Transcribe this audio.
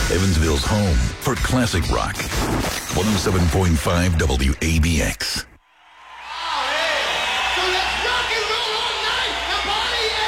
Evansville's home for classic rock. 107.5 WABX. So let's rock and roll on!